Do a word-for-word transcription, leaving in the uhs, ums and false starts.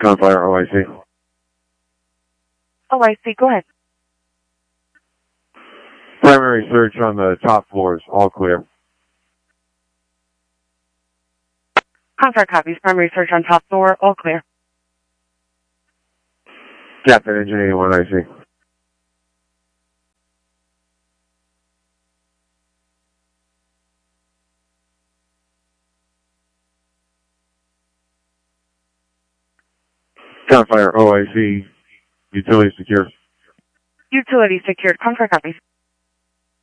Gunfire O I C. O I C, go ahead. Primary search on the top floors, all clear. Contract copies, primary search on top floor, all clear. Captain Engine eighty-one I C. Gunfire O I C. Utility secure. Utility secured, contract copies.